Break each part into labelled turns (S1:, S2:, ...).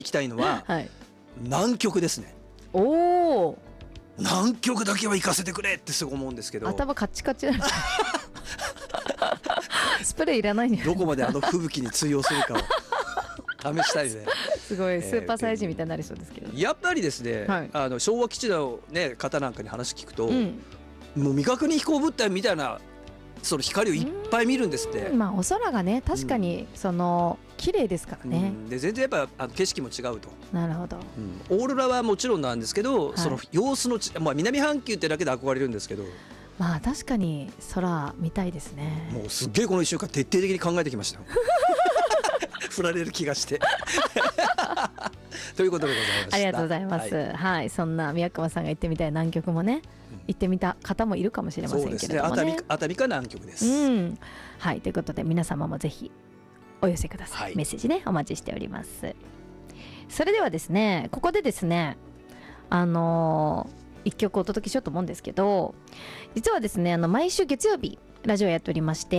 S1: 行きたいのは、
S2: はい、
S1: 南極ですね。
S2: おお、
S1: 南極だけは行かせてくれってすごい思うんですけど、
S2: 頭カッチカチなんですスプレーいらないんじゃない
S1: どこまであの吹雪に通用するかを試したいね。
S2: すごいスーパーサイズみたいになりそうですけど、
S1: やっぱりですね、
S2: はい、
S1: 昭和基地の、ね、方なんかに話聞くと、
S2: うん、
S1: もう未確認飛行物体みたいなその光をいっぱい見るんですって。
S2: まあお空がね確かにその綺麗ですからね、
S1: で全然やっぱ景色も違うと。
S2: なるほど、
S1: オーロラはもちろんなんですけど、
S2: はい、
S1: その様子のまあ、南半球ってだけで憧れるんですけど、
S2: まあ確かに空見たいですね。
S1: もうすっげえこの1週間徹底的に考えてきましたよ振られる気がしてということでございました。
S2: ありがとうございます、はいはい、そんな宮川さんが行ってみたい南極もね、行ってみた方もいるかもしれませんけれどもね。
S1: そうですね、熱海か南極です、
S2: はい、ということで皆様もぜひお寄せください、はい、メッセージねお待ちしております。それではですね、ここでですね一曲お届けしようと思うんですけど、実はですね毎週月曜日ラジオやっておりまして、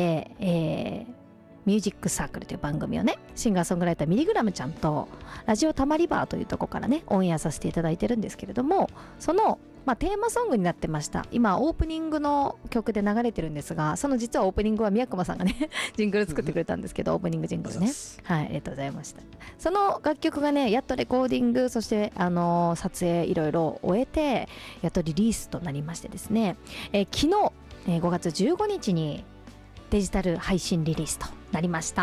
S2: ミュージックサークルという番組をね、シンガーソングライターミリグラムちゃんとラジオたまりバーというところからねオンエアさせていただいてるんですけれども、そのテーマソングになってました。今オープニングの曲で流れてるんですが、その実はオープニングは宮熊さんがねジングル作ってくれたんですけど、オープニングジングルね、はい、ありがとうございました。その楽曲がねやっとレコーディング、そして撮影いろいろ終えてやっとリリースとなりましてですね、昨日、5月15日にデジタル配信リリースとなりました。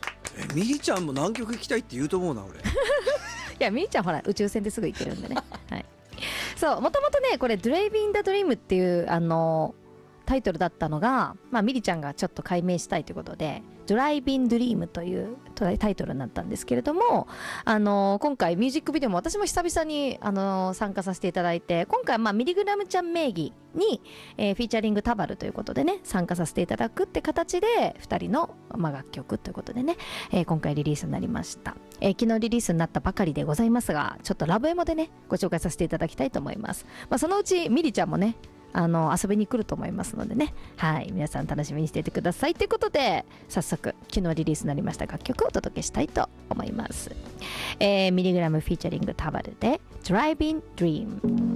S1: ミリちゃんも南極行きたいって言うと思うな俺い
S2: やミリちゃんほら宇宙船ですぐ行けるんでねはい、そうもともとねこれドライビン・ザ・ドリームっていうタイトルだったのが、ミリちゃんがちょっと解明したいということでドライビン・ドリームというタイトルになったんですけれども、今回ミュージックビデオも私も久々に参加させていただいて、今回ミリグラムちゃん名義に、フィーチャリングタバルということでね参加させていただくって形で2人の、楽曲ということでね、今回リリースになりました。昨日リリースになったばかりでございますが、ちょっとラブエモでねご紹介させていただきたいと思います。そのうちミリちゃんもね遊びに来ると思いますのでね、はい、皆さん楽しみにしていてくださいということで、早速昨日リリースになりました楽曲をお届けしたいと思います。ミリグラムフィーチャリングタバルで Driving Dream。